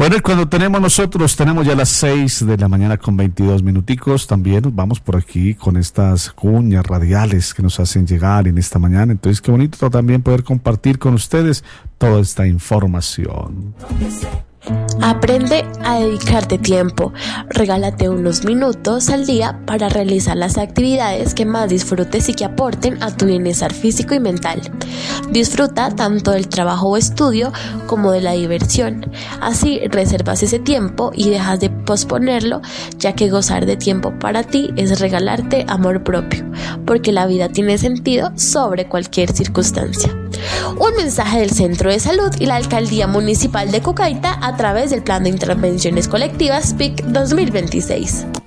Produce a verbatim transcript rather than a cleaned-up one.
Bueno, y cuando tenemos nosotros, tenemos ya las seis de la mañana con veintidós minuticos, también nos vamos por aquí con estas cuñas radiales que nos hacen llegar en esta mañana. Entonces, qué bonito también poder compartir con ustedes toda esta información. Aprende a dedicarte tiempo. Regálate unos minutos al día para realizar las actividades que más disfrutes y que aporten a tu bienestar físico y mental. Disfruta tanto del trabajo o estudio como de la diversión. Así reservas ese tiempo y dejas de posponerlo, ya que gozar de tiempo para ti es regalarte amor propio, porque la vida tiene sentido sobre cualquier circunstancia. Un mensaje del Centro de Salud y la Alcaldía Municipal de Cucaita a través del Plan de Intervenciones Colectivas P I C dos mil veintiséis.